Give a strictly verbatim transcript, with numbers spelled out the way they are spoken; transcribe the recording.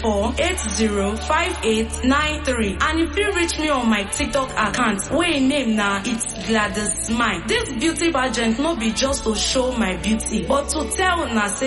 four eight zero five eight nine three. And if you reach me on my TikTok account, wey name na it's Gladys Smile. This beauty pageant no be just to show my beauty, but to tell una say